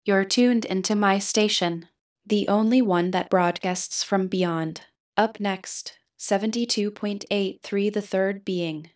You're tuned into my station, the only one that broadcasts from beyond. Up next, 72.83 The Third Being.